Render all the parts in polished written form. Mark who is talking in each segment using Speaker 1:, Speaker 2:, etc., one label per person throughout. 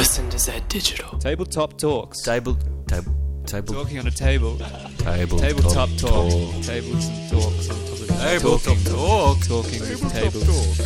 Speaker 1: listen to Zed Digital.
Speaker 2: Tabletop Talks.
Speaker 3: Table.
Speaker 2: Talking on a table.
Speaker 3: Tabletop
Speaker 2: Talk. Tables and talks on top of it.
Speaker 3: Tabletop talk.
Speaker 2: Talking with tables.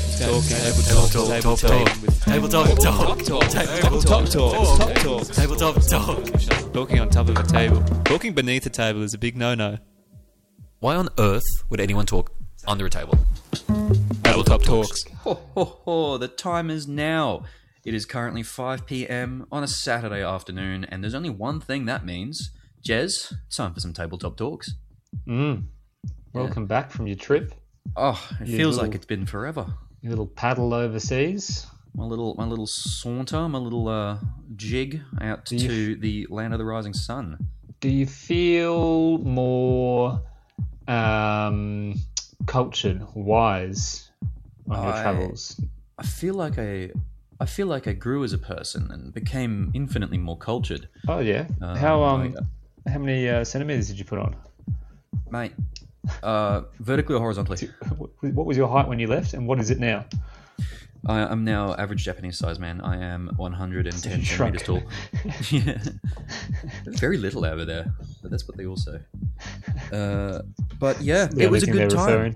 Speaker 3: Tabletop talk.
Speaker 2: Talking on top of a table. Talking beneath a table is a big no-no.
Speaker 3: Why on earth would anyone talk under a table?
Speaker 2: Tabletop Talks.
Speaker 4: The time is now. It is currently 5 p.m. on a Saturday afternoon, and there's only one thing that means. Jez, time for some tabletop talks.
Speaker 5: Welcome back from your trip.
Speaker 4: Oh, it feels like it's been forever.
Speaker 5: Your little paddle overseas.
Speaker 4: My little saunter, my little jig out to the land of the rising sun.
Speaker 5: Do you feel more cultured, wise on your travels?
Speaker 4: I feel like I grew as a person and became infinitely more cultured.
Speaker 5: Oh yeah. How many centimeters did you put on,
Speaker 4: mate? Vertically or horizontally?
Speaker 5: What was your height when you left, and what is it now?
Speaker 4: I'm now average Japanese size, man. I am 110 centimeters tall. Yeah. Very little over there, but that's what they all say. But yeah, it was a good time.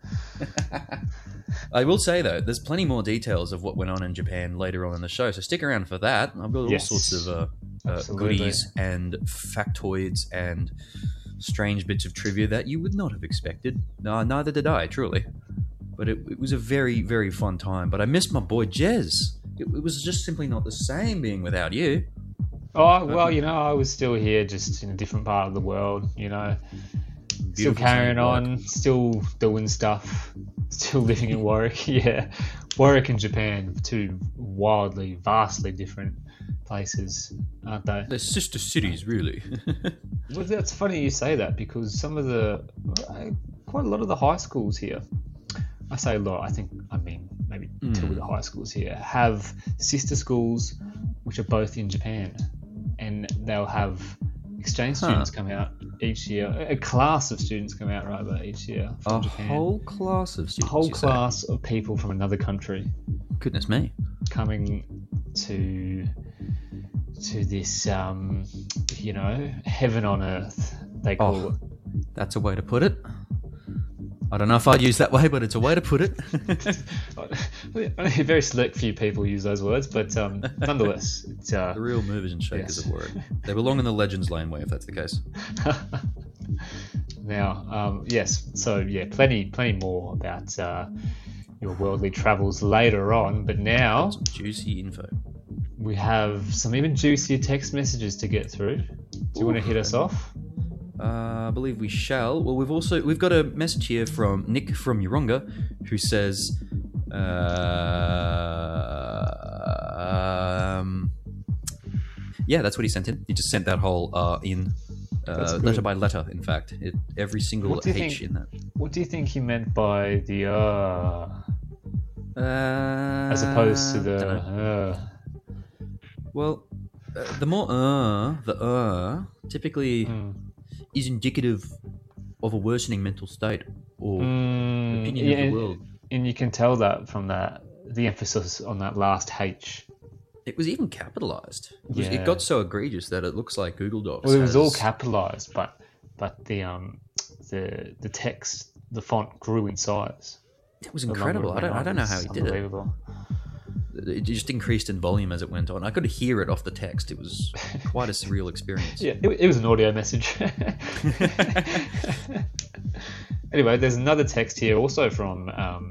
Speaker 4: I will say though, there's plenty more details of what went on in Japan later on in the show, so stick around for that. I've got all sorts of goodies and factoids and strange bits of trivia that you would not have expected. Neither did I, truly. But it was a very, very fun time. But I missed my boy Jez. It was just simply not the same being without you.
Speaker 5: Oh, well, I was still here, just in a different part of the world, Still carrying on, still doing stuff, still living in Warwick. Yeah, Warwick and Japan, two vastly different places, aren't they?
Speaker 4: They're sister cities, really.
Speaker 5: Well, that's funny you say that, because quite a lot of the high schools here, I say a lot, I mean maybe two of the high schools here, have sister schools which are both in Japan, and they'll have exchange students come out each year. A class of students come out rather each year from Japan.
Speaker 4: Whole class of students.
Speaker 5: A whole class of people from another country.
Speaker 4: Goodness me.
Speaker 5: Coming to this heaven on earth, they call it.
Speaker 4: That's a way to put it. I don't know if I'd use that way, but it's a way to put it.
Speaker 5: Only a very select few people use those words, but nonetheless, it's
Speaker 4: the real movers and shakers of Warwick. They belong in the Legends Laneway, if that's the case.
Speaker 5: Now, yes. So yeah, plenty more about your worldly travels later on, but now
Speaker 4: some juicy info.
Speaker 5: We have some even juicier text messages to get through. Do you want to hit us off?
Speaker 4: I believe we shall. Well, we've got a message here from Nick from Uronga, who says, yeah, that's what he sent in. He just sent that whole in letter by letter. In fact, every single H in that.
Speaker 5: What do you think he meant by the as opposed to the
Speaker 4: Well, the more the typically is indicative of a worsening mental state or opinion of the world.
Speaker 5: And you can tell that from the emphasis on that last H.
Speaker 4: It was even capitalized. It got so egregious that it looks like Google Docs.
Speaker 5: Well, it was all capitalized, but the text, the font grew in size.
Speaker 4: It was incredible. I don't know how he did it. It just increased in volume as it went on. I could hear it off the text. It was quite a surreal experience.
Speaker 5: Yeah, it was an audio message. Anyway, there's another text here also from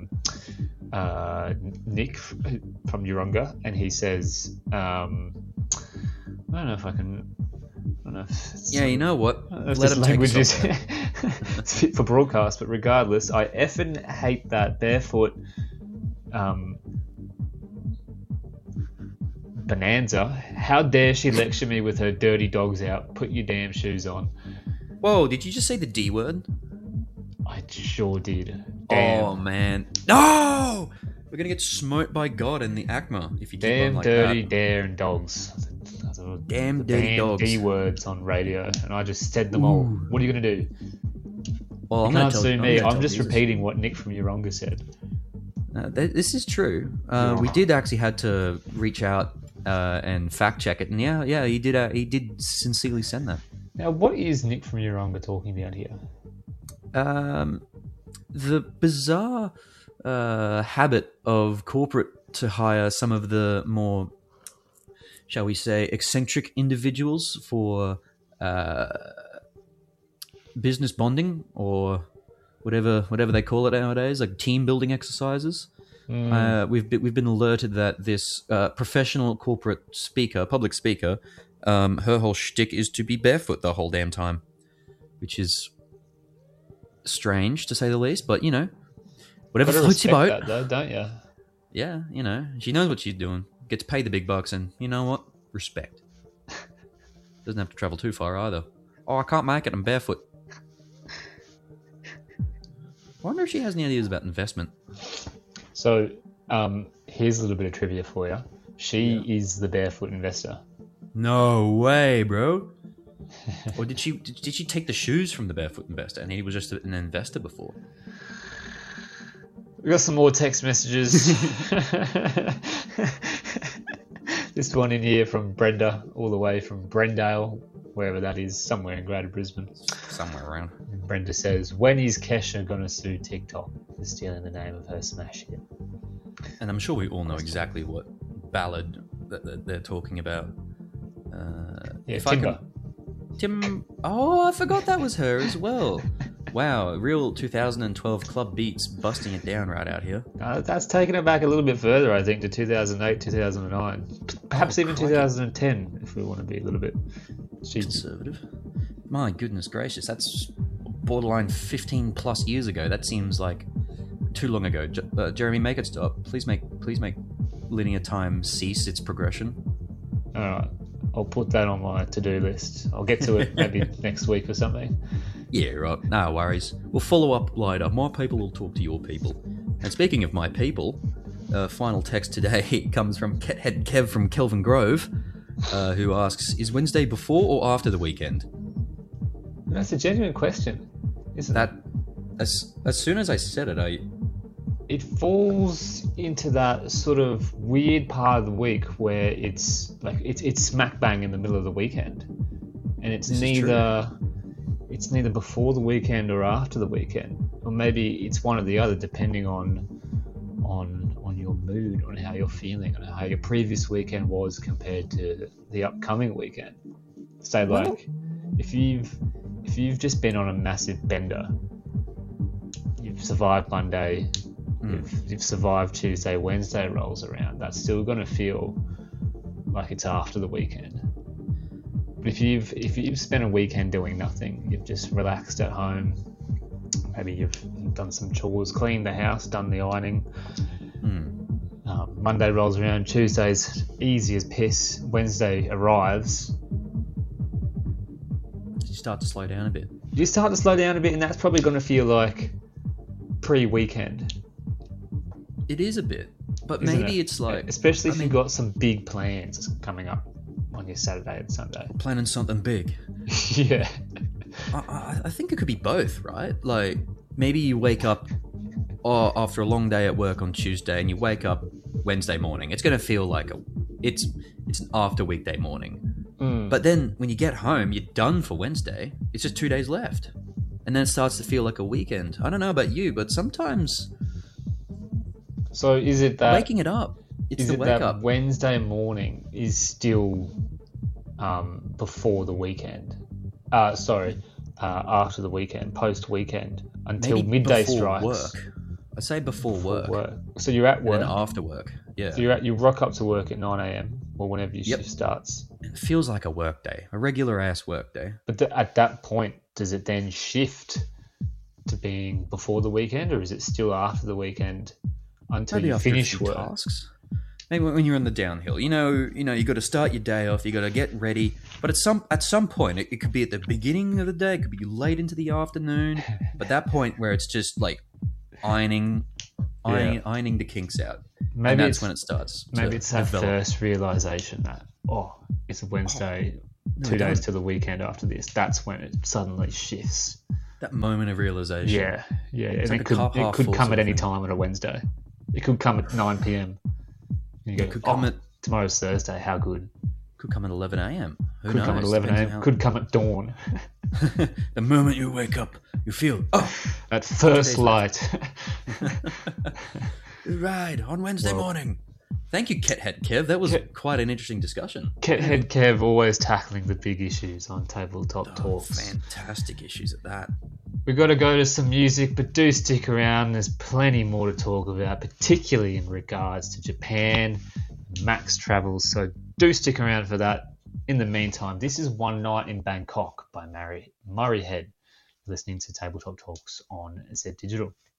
Speaker 5: Nick from Urunga, and he says, I don't know if I can...
Speaker 4: you know what?
Speaker 5: Let him language is it's fit for broadcast, but regardless, I effing hate that barefoot Bonanza. How dare she lecture me with her dirty dogs out? Put your damn shoes on.
Speaker 4: Whoa, did you just say the D word?
Speaker 5: I sure did.
Speaker 4: Damn. Oh, man. No! We're going to get smoked by God in the ACMA if you keep on like that.
Speaker 5: Damn dirty daring dogs.
Speaker 4: Damn dirty dogs.
Speaker 5: D words on radio, and I just said them all. What are you going to do?
Speaker 4: Well,
Speaker 5: you can't sue me. I'm just repeating what Nick from Uronga said.
Speaker 4: This is true. We did actually had to reach out and fact check it. And yeah, he did sincerely send that.
Speaker 5: Now, what is Nick from Urunga talking about here?
Speaker 4: The bizarre habit of corporate to hire some of the more, shall we say, eccentric individuals for business bonding or whatever they call it nowadays, like team building exercises. We've been alerted that this professional corporate speaker, public speaker, her whole shtick is to be barefoot the whole damn time, which is strange to say the least. But whatever floats your boat,
Speaker 5: that, though, don't you?
Speaker 4: Yeah, she knows what she's doing. Gets paid the big bucks, and you know what? Respect. Doesn't have to travel too far either. Oh, I can't make it. I'm barefoot. I wonder if she has any ideas about investment.
Speaker 5: So, here's a little bit of trivia for you. She is the barefoot investor.
Speaker 4: No way, bro. Or did she take the shoes from the barefoot investor, and he was just an investor before?
Speaker 5: We got some more text messages. This one in here from Brenda, all the way from Brendale, wherever that is, somewhere in Greater Brisbane.
Speaker 4: Somewhere around.
Speaker 5: And Brenda says, when is Kesha going to sue TikTok for stealing the name of her smash hit?
Speaker 4: And I'm sure we all know exactly what ballad that they're talking about.
Speaker 5: Timber.
Speaker 4: Oh, I forgot that was her as well. Wow, real 2012 club beats, busting it down right out here.
Speaker 5: That's taking it back a little bit further, I think, to 2008, 2009. Perhaps even
Speaker 4: crikey.
Speaker 5: 2010, if we want to be a little bit
Speaker 4: Conservative. My goodness gracious, that's borderline 15 plus years ago. That seems like too long ago. Jeremy, make it stop. Please make linear time cease its progression.
Speaker 5: All right. I'll put that on my to-do list. I'll get to it maybe next week or something.
Speaker 4: Yeah, right. No worries. We'll follow up later. My people will talk to your people. And speaking of my people, final text today comes from Head Kev from Kelvin Grove, who asks, is Wednesday before or after the weekend?
Speaker 5: That's a genuine question, isn't it?
Speaker 4: As soon as I said it,
Speaker 5: It falls into that sort of weird part of the week where it's like it's smack bang in the middle of the weekend, and it's neither before the weekend or after the weekend, or maybe it's one or the other depending on your mood, on how you're feeling, on how your previous weekend was compared to the upcoming weekend. So like if you've just been on a massive bender, you've survived Monday. You've survived Tuesday, Wednesday rolls around, that's still going to feel like it's after the weekend. But if you've spent a weekend doing nothing, you've just relaxed at home, maybe you've done some chores, cleaned the house, done the ironing. Monday rolls around, Tuesday's easy as piss, Wednesday arrives.
Speaker 4: you start to slow down a bit.
Speaker 5: You start to slow down a bit, and that's probably going to feel like pre-weekend.
Speaker 4: It is a bit, but
Speaker 5: Isn't
Speaker 4: maybe
Speaker 5: it?
Speaker 4: it's like...
Speaker 5: Especially if you've got some big plans coming up on your Saturday and Sunday.
Speaker 4: planning something big.
Speaker 5: Yeah.
Speaker 4: I think it could be both, right? Like, maybe you wake up after a long day at work on Tuesday and you wake up Wednesday morning. It's going to feel like it's an after weekday morning. But then when you get home, you're done for Wednesday. It's just 2 days left. And then it starts to feel like a weekend. I don't know about you, but sometimes...
Speaker 5: So is it that...
Speaker 4: waking it up. It's the wake up.
Speaker 5: Wednesday morning is still before the weekend? After the weekend, post-weekend, until
Speaker 4: Maybe
Speaker 5: midday
Speaker 4: before
Speaker 5: strikes.
Speaker 4: work. I say before work.
Speaker 5: So you're at work.
Speaker 4: And then after work. Yeah.
Speaker 5: So you rock up to work at 9 a.m. or whenever your shift starts.
Speaker 4: It feels like a work day. A regular ass work day.
Speaker 5: But at that point, does it then shift to being before the weekend, or is it still after the weekend until
Speaker 4: Maybe
Speaker 5: you
Speaker 4: after
Speaker 5: finish
Speaker 4: a few
Speaker 5: work?
Speaker 4: tasks. Maybe when you're on the downhill, you got to start your day off. You got to get ready. But at some point, it could be at the beginning of the day. It could be late into the afternoon. But that point where it's just like ironing the kinks out.
Speaker 5: Maybe
Speaker 4: and that's when it starts.
Speaker 5: Maybe it's that
Speaker 4: develop.
Speaker 5: first realization that it's a Wednesday, 2 days to the weekend after this. That's when it suddenly shifts.
Speaker 4: That moment of realization.
Speaker 5: Yeah. And
Speaker 4: like
Speaker 5: it
Speaker 4: a cup
Speaker 5: could
Speaker 4: half full
Speaker 5: come
Speaker 4: sort
Speaker 5: at
Speaker 4: of
Speaker 5: any
Speaker 4: thing.
Speaker 5: time on a Wednesday. It could come at 9 p.m. And you go,
Speaker 4: It could come at
Speaker 5: Tomorrow's Thursday. How good?
Speaker 4: Could come at 11 a.m. Who
Speaker 5: Could
Speaker 4: knows?
Speaker 5: come at 11
Speaker 4: Depends on
Speaker 5: a.m.
Speaker 4: how-
Speaker 5: Could come at dawn.
Speaker 4: The moment you wake up, you feel,
Speaker 5: At first
Speaker 4: days
Speaker 5: light.
Speaker 4: ride on Wednesday morning. Thank you, Kethead Kev. That was quite an interesting discussion.
Speaker 5: Head Kev always tackling the big issues on Tabletop Talks.
Speaker 4: Fantastic issues at that.
Speaker 5: We've got to go to some music, but do stick around. There's plenty more to talk about, particularly in regards to Japan, Max travels. So do stick around for that. In the meantime, this is One Night in Bangkok by Murray Head. Listening to Tabletop Talks on Z Digital.